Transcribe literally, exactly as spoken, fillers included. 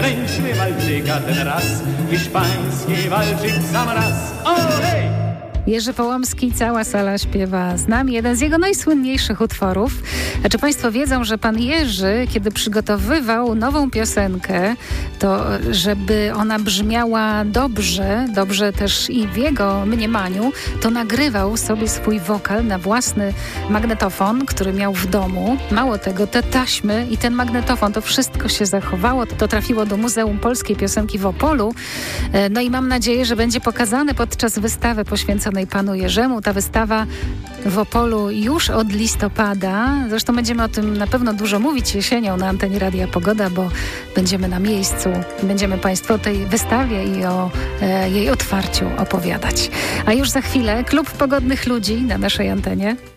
kręćmy walczyka ten raz, hiszpański walczyk w sam raz. Olej! Jerzy Połomski, cała sala śpiewa z nami. Jeden z jego najsłynniejszych utworów. A czy państwo wiedzą, że pan Jerzy, kiedy przygotowywał nową piosenkę, to żeby ona brzmiała dobrze, dobrze też i w jego mniemaniu, to nagrywał sobie swój wokal na własny magnetofon, który miał w domu. Mało tego, te taśmy i ten magnetofon, to wszystko się zachowało. To trafiło do Muzeum Polskiej Piosenki w Opolu. No i mam nadzieję, że będzie pokazane podczas wystawy poświęconej panu Jerzemu. Ta wystawa w Opolu już od listopada. Zresztą będziemy o tym na pewno dużo mówić jesienią na antenie Radia Pogoda, bo będziemy na miejscu i będziemy państwu o tej wystawie i o e, jej otwarciu opowiadać. A już za chwilę Klub Pogodnych Ludzi na naszej antenie.